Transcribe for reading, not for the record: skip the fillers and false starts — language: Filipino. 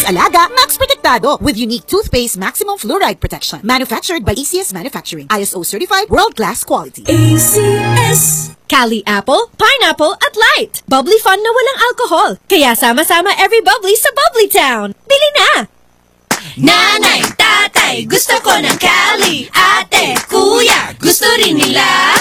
Max Alaga, Max Protektado with unique toothpaste maximum fluoride protection. Manufactured by ACS Manufacturing. ISO certified world-class quality. ACS. Cali Apple, Pineapple at Light. Bubbly fun na walang alcohol. Kaya sama-sama every bubbly sa Bubbly Town. Bili na! Nanay, tatay, gusto ko ng Cali. Ate, kuya, gusto rin nila.